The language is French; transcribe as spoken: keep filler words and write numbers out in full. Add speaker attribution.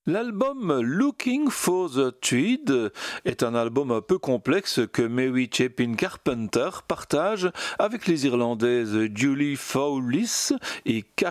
Speaker 1: L'album Looking for the Tweed est un album un peu complexe que Mary Chapin Carpenter partage avec les Irlandaises Julie Fowlis et Karen